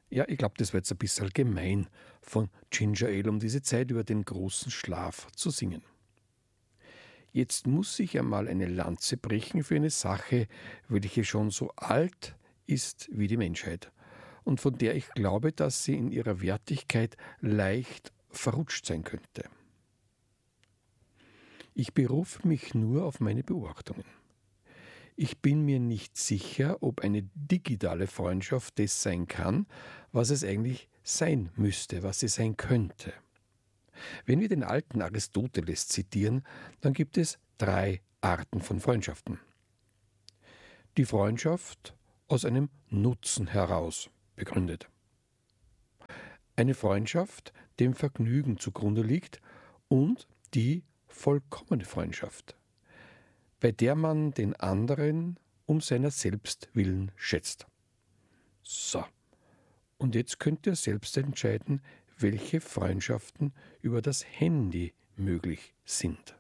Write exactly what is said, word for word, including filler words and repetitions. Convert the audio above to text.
Ja, ich glaube, das war jetzt ein bisschen gemein von Ginger Ale, um diese Zeit über den großen Schlaf zu singen. Jetzt muss ich einmal eine Lanze brechen für eine Sache, welche schon so alt ist wie die Menschheit und von der ich glaube, dass sie in ihrer Wertigkeit leicht verrutscht sein könnte. Ich berufe mich nur auf meine Beobachtungen. Ich bin mir nicht sicher, ob eine digitale Freundschaft das sein kann, was es eigentlich sein müsste, was sie sein könnte. Wenn wir den alten Aristoteles zitieren, dann gibt es drei Arten von Freundschaften. Die Freundschaft aus einem Nutzen heraus begründet. Eine Freundschaft, dem Vergnügen zugrunde liegt und die vollkommene Freundschaft, bei der man den anderen um seiner selbst willen schätzt. So, und jetzt könnt ihr selbst entscheiden, welche Freundschaften über das Handy möglich sind.